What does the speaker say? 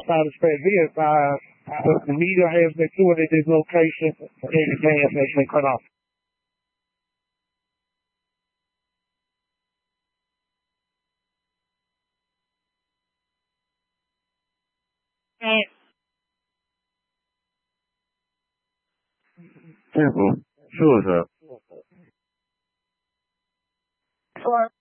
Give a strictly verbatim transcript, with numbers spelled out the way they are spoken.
outside of Spade Via side, but the media has been touring at this location and the gas has been cut off. Simple. Sure, sir. Sure.